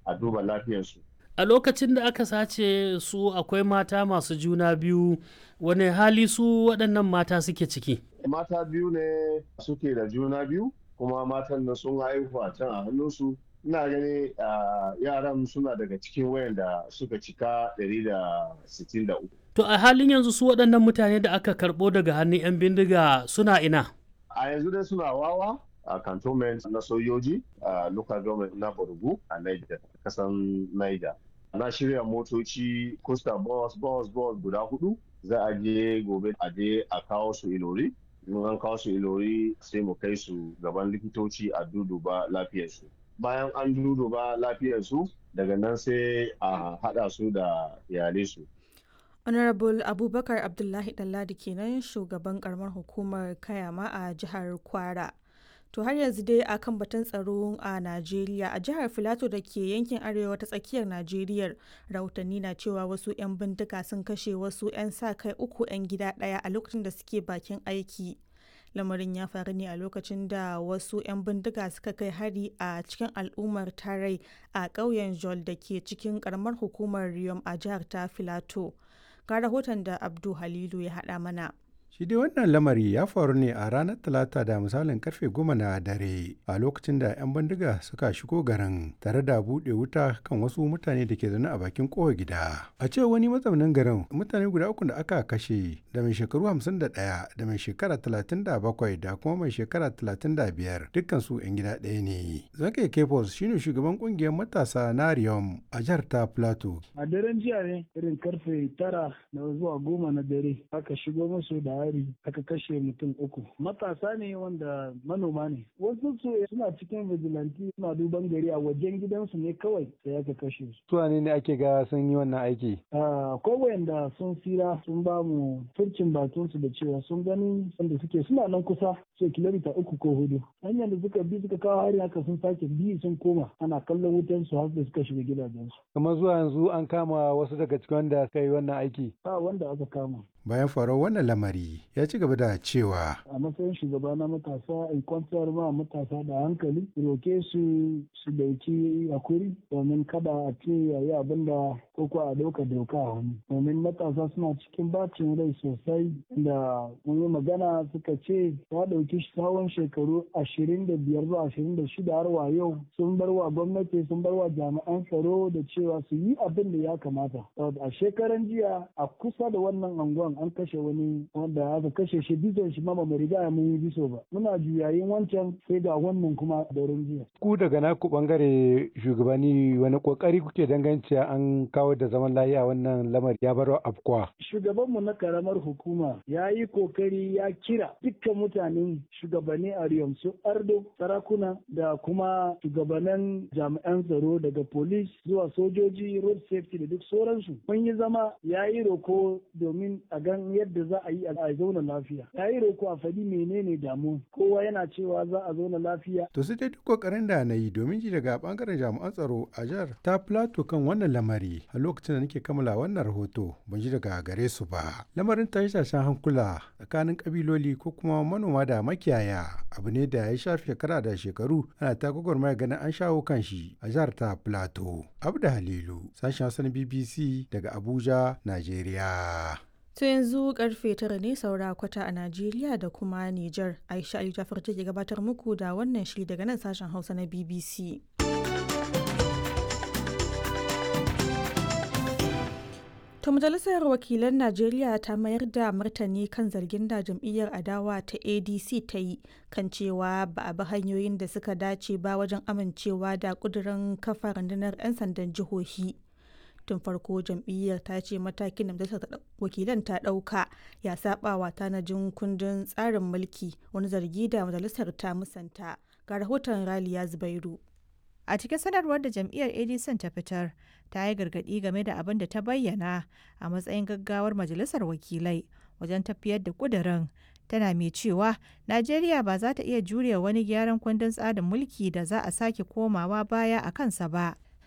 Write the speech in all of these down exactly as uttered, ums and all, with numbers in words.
a duba lafiyarsu. A lokacin da aka sace su akwai mata masu juna biyu, wane hali su waɗannan mata suke ciki? Mata biyu ne suke da juna biyu, kuma matan nan sun haihu a can a hannunsu. Ina gani yaran suna daga cikin wayanda suka cika ɗari da sittin da uku. To a halin yanzu su waɗannan mutane da aka karɓo daga hannun 'yan bindiga suna ina? A yanzu dai suna wawa a cantonment na sojoji a local government na Borgu a Niger, kasan Niger. Na shirya motoci costa bus bus bus guda hudu, za a je gobe a je a kawo su Ilori. In an kawo su Ilori sai mu kai su gaban likitoci a duduba lafiyarsu. Bayan an duduba lafiyarsu, daga nan sai a haɗa su da iyalai su. Honorable Abubakar Abdullahi Ɗanladi kenan shugaban karamar hukumar Kayama a jihar Kwara. To har yanzu dai akan batun tsaro a Najeriya, a jihar Filato da ke yankin arewa ta tsakiyar Najeriya, rahotanni na cewa wasu 'yan bindiga sun kashe wasu 'yan sa kai uku 'yan gida ɗaya a lokacin da suke bakin aiki. Lamarin ya faru ne a lokacin da wasu 'yan bindiga suka kai hari a cikin al'ummar Tarai a ƙauyen Jol da ke cikin ƙaramar hukumar Riyom a jihar ta Filato. Ga rahoton da Abdu Halilu ya haɗa mana. Shi dai wannan lamari ya faru ne a ranar Talata da misalin karfe goma na dare a lokacin da 'yan bindiga suka shigo garin tare da buɗe wuta kan wasu mutane da ke zaune a bakin kowa gida. A ce wani mazaunin garin mutane guda uku da aka kashe da mai shekaru hamsin da ɗaya da mai shekara talatin da bakwai da kuma mai shekara talatin da biyar dukkan su 'yan gida ɗaya ne. Zake Kefos shine shugaban kungiyar matasa na Riyom a jihar ta Plateau. A daren jiya ne irin karfe tara na zuwa goma na dare aka shigo musu da aka kashe mutum uku. Matasa ne wanda manoma ne. Wasu su suna cikin vigilante suna duban gari a wajen gidansu ne kawai sai aka kashe su. Su ne ne ake ga sun yi wannan aiki? Akwai wayanda sun tsira sun ba mu furcin bakinsu da cewa sun gani wanda suke suna nan kusa sai kilomita uku ko hudu. Hanyar da suka bi suka kawo hari haka sun sake bi sun koma ana kallon wutan su har da suka shiga gidajensu. Kamar zuwa yanzu an kama wasu daga cikin wanda suka yi wannan aiki? Ba wanda aka kama. Bayan faruwar wannan lamari ya ci gaba da cewa a matsayin shugaba na matasa in kwantar ma matasa da hankali roke su su dauki hakuri domin kada a ce yayi abin da koko a dauka doka a hannu domin matasa suna cikin bacin rai sosai da mun yi magana suka ce ya dauki tsawon shekaru ashirin da biyar zuwa ashirin da shida har wa yau sun bar wa gwamnati sun bar wa jami'an tsaro da cewa su yi abin da ya kamata. A shekaran jiya a kusa da wannan anguwan an kashe wani wanda aka kashe shi bison shi mama mai riga mun yi biso ba muna juyayin wancan sai ga wannan kuma daren jiya. Ku daga naku bangare shugabanni wani kokari kuke dangance an kawo da zaman lafiya wannan lamari ya baro afkwa? Shugabanmu na karamar hukuma ya yi kokari ya kira dukkan mutanen shugabanni a Riyom su Ardo sarakuna da kuma shugabannin jami'an tsaro daga police zuwa sojoji road safety da duk sauransu. Mun yi zama ya yi roko domin a gan yadda za a yi a zauna lafiya. Ya yi roko a faɗi menene damu. Kowa yana cewa za a zauna lafiya. To sai dai duk kokarin da na yi domin ji daga bangaren jami'an tsaro a jihar ta Plateau kan wannan lamari a lokacin da nake kammala wannan rahoto ban ji daga gare su ba. Lamarin tashe-tashen hankula tsakanin kabiloli ko kuma manoma da makiyaya abu ne da ya shafi shekara da shekaru ana ta gwagwarmaya ganin an shawo kan shi a jihar ta Plateau. Abda Halilu, sashen Hausa na B B C daga Abuja, Najeriya. To yanzu karfe tara ne saura kwata a Najeriya da kuma Nijar. Aisha Ali Jafar take gabatar muku da wannan shiri daga nan sashen Hausa na B B C. To Majalisar Wakilan Najeriya ta mayar da martani kan zargin da jam'iyyar adawa ta A D C ta yi kan cewa ba a bi hanyoyin da suka dace ba wajen amincewa da ƙudurin kafa rundunar 'yan sandan jihohi. Tun farko jam'iyyar ta ce matakin da majalisar wakilan ta ɗauka ya saba wa tanajin kundin tsarin mulki, wani zargi da majalisar ta musanta. Ga rahoton Raliya Zubairu. A cikin sanarwar da jam'iyyar A D C ta fitar, ta yi gargaɗi game da abin da ta bayyana a matsayin gaggawar majalisar wakilai wajen tafiyar da ƙudurin. Tana mai cewa Najeriya ba za ta iya jure wani gyaran kundin tsarin mulki da za a sake komawa baya a kansa ba.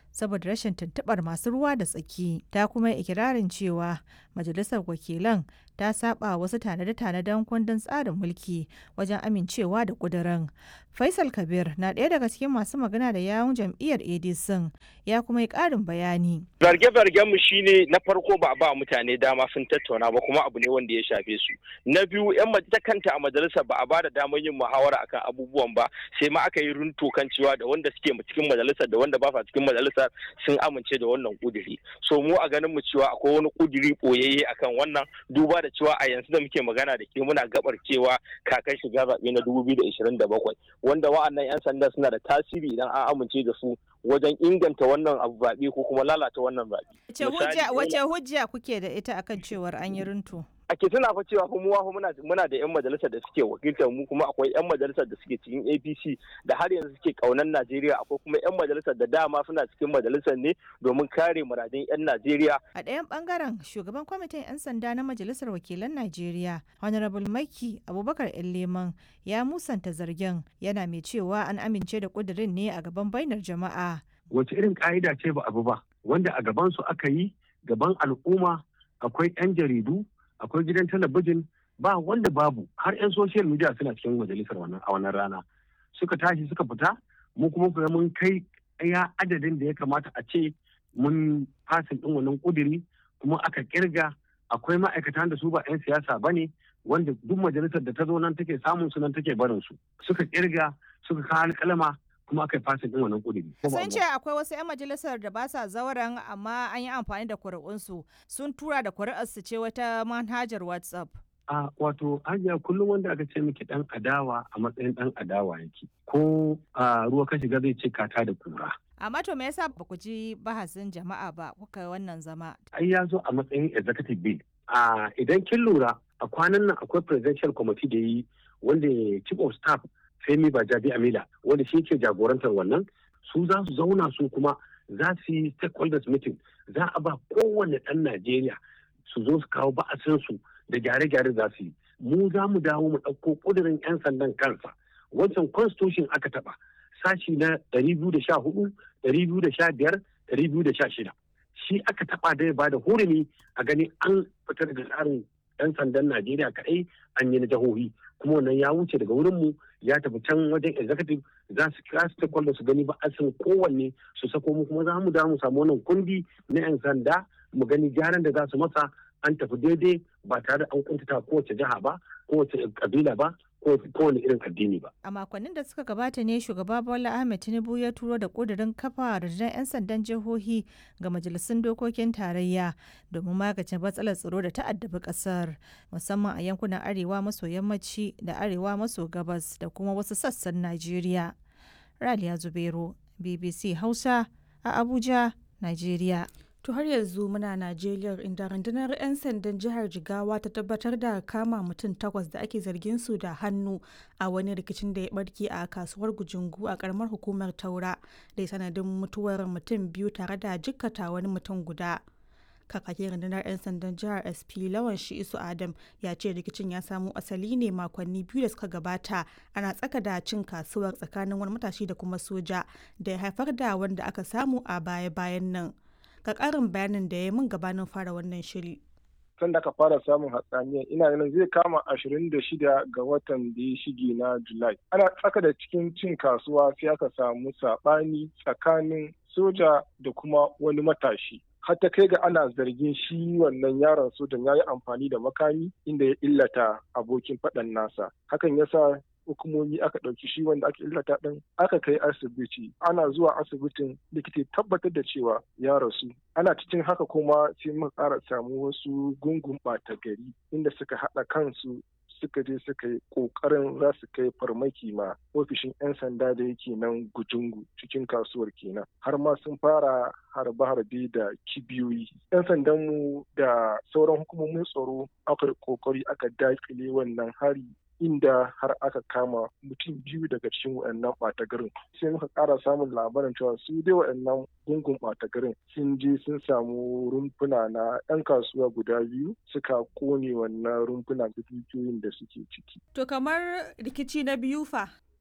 saboda rashin tuntuɓar masu ruwa da tsaki. Ta kuma yi ikirarin cewa majalisar wakilan ta saba wasu tanade-tanaden kundin tsarin mulki wajen amincewa da ƙudurin. Faisal Kabir na ɗaya daga cikin masu magana da yawun jam'iyyar A D C ya kuma yi ƙarin bayani. Zarge-zargen mu shine na farko ba a ba mutane dama sun tattauna ba kuma abu ne wanda ya shafe su. Na biyu yan ta kanta a majalisar ba a ba da damar yin muhawara akan abubuwan ba sai ma aka yi runto kan cewa da wanda suke cikin majalisar da wanda ba sa cikin majalisar sun amince da wannan kuduri. So mu a ganin mu cewa akwai wani kuduri boyayye akan wannan duba da cewa a yanzu da muke magana da ke muna gabar cewa kakan shiga zaɓe na dubu biyu da ashirin da bakwai wanda wa'annan 'yan sanda suna da tasiri idan an amince da su wajen inganta wannan abu zaɓe ko kuma lalata wannan zaɓe. Wace hujja kuke da ita akan cewar an yi runtu? Ake tuna fa cewa kuma muna muna da yan majalisar da suke wakiltar mu kuma akwai yan majalisar da suke cikin A P C da har yanzu suke kaunan Najeriya akwai kuma yan majalisar da dama suna cikin majalisar ne domin kare muradun yan Najeriya. A ɗayan bangaren shugaban kwamitin yan sanda na majalisar wakilan Najeriya Honorable Maiki Abubakar Leman ya musanta zargin yana mai cewa an amince da kudirin ne a gaban bainar jama'a. Wace irin ka'ida ce ba abu ba wanda a gaban su aka yi gaban al'umma akwai yan jaridu akwai gidan talabijin ba wanda babu har 'yan social media suna cikin majalisar wannan a wannan rana suka tashi suka fita mu kuma kuma mun kai ya adadin da ya kamata a ce mun fasin din wannan kudiri kuma aka kirga akwai ma'aikatan da su ba 'yan siyasa ba ne wanda duk majalisar da ta zo nan take samun su nan take barin su suka kirga suka kawo alƙalama kuma aka yi fasin din wannan kudiri. Sun ce akwai wasu 'yan majalisar da ba sa zauren amma an yi amfani da kuri'unsu sun tura da kuri'arsu ce wata manhajar WhatsApp. A wato hajiya kullum wanda aka ce miki dan adawa a matsayin dan adawa yake ko a ruwa ka shiga zai ce kata da kura. Amma to me yasa ba ku ji bahasin jama'a ba kuka wannan zama? Ai ya zo a matsayin executive bill. A idan kin lura a kwanan nan akwai presidential committee da yi wanda chief of staff Femi Bajabi Amila wanda shi ke jagorantar wannan su za su zauna su kuma za su yi stakeholders meeting za a ba kowane ɗan Najeriya su zo su kawo ba'asinsu da gyare-gyare za su yi. Mu za mu dawo mu ɗauko ƙudurin 'yan sandan kansa wancan constitution aka taɓa sashi na ɗari biyu da sha hudu, ɗari biyu da sha biyar, ɗari biyu da sha shida. Shi aka taɓa da ya ba da hurumi a gani an fitar da tsarin 'yan sandan Najeriya kaɗai an yi na jihohi kuma wannan ya wuce daga wurinmu ya tafi can wajen executive za su kira stakeholders su gani ba a san kowanne su sako mu kuma za mu da mu samu wannan kundi na 'yan sanda mu gani gyaran da za su masa an tafi daidai ba tare da an kuntata kowace jiha ba kowace kabila ba kowane irin addini ba. A makonnin da suka gabata ne shugaba Bola Ahmed Tinubu ya turo da kudirin kafa rundunar 'yan sandan jihohi ga majalisun dokokin tarayya domin magance matsalar tsaro da ta'addabi kasar musamman a yankunan arewa maso yammaci da arewa maso gabas da kuma wasu sassan Najeriya. Raliya Zubairu, B B C Hausa a Abuja, Najeriya. To har yanzu muna Najeriya inda rundunar 'yan sandan jihar Jigawa ta tabbatar da kama mutum takwas da ake zargin su da hannu a wani rikicin da ya barke a kasuwar Gujungu a karamar hukumar Taura da sanadin mutuwar mutum biyu tare da jikkata wani mutum guda. Kakakin rundunar 'yan sandan jihar S P Lawan Shi'isu Adam ya ce rikicin ya samo asali ne makonni biyu da suka gabata ana tsaka da cin kasuwar tsakanin wani matashi da kuma soja da ya haifar da wanda aka samu a baya-bayan nan. Ga ƙarin bayanin da ya mun gabanin fara wannan shiri. Tun da aka fara samun hatsaniya ina ganin zai kama ashirin da shida ga watan da ya shige na Julai. Ana tsaka da cikin cin kasuwa sai aka samu saɓani tsakanin soja da kuma wani matashi. Har ta kai ga ana zargin shi wannan yaron sojan ya yi amfani da makami inda ya illata abokin faɗan nasa. Hakan ya sa hukumomi aka ɗauki shi wanda aka illata ɗin aka kai asibiti ana zuwa asibitin likita tabbatar da cewa ya rasu ana cikin haka kuma sai muka ƙara samu wasu gungun ɓata gari inda suka haɗa kansu suka je suka yi ƙoƙarin za su kai farmaki ma ofishin 'yan sanda da yake nan Gujungu cikin kasuwar kenan har ma sun fara harbe-harbe da kibiyoyi 'yan sandanmu da sauran hukumomin tsaro aka yi ƙoƙari aka daƙile wannan hari inda har aka kama mutum biyu daga cikin waɗannan ɓata garin sai muka ƙara samun labarin cewa su dai waɗannan gungun ɓata garin sun je sun samu rumfuna na 'yan kasuwa guda biyu suka kone wannan rumfuna da dukiyoyin da suke ciki. To kamar rikici na biyu fa?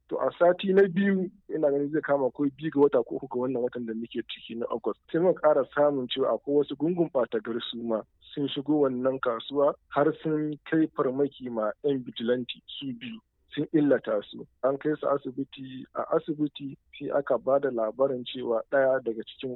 To a sati na biyu ina ganin zai kama ko biyu ga wata ko uku ga wannan watan da muke ciki na August. Sai muka ƙara samun cewa akwai wasu gungun ɓata gari su ma sun shigo wannan kasuwa har sun kai farmaki ma 'yan bijilanti su biyu. Sun illata su an kai su asibiti a asibiti sai aka ba da labarin cewa ɗaya daga cikin